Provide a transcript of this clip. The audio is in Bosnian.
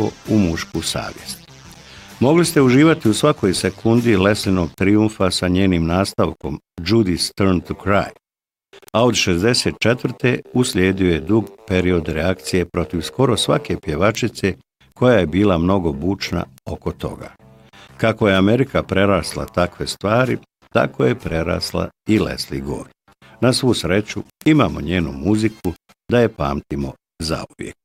upravo u mušku savjest. Mogli ste uživati u svakoj sekundi Leslinog trijumfa sa njenim nastavkom Judy's Turn to Cry, a od 64. uslijedio je dug period reakcije protiv skoro svake pjevačice koja je bila mnogo bučna oko toga. Kako je Amerika prerasla takve stvari, tako je prerasla i Lesley Gore. Na svu sreću imamo njenu muziku da je pamtimo zauvijek.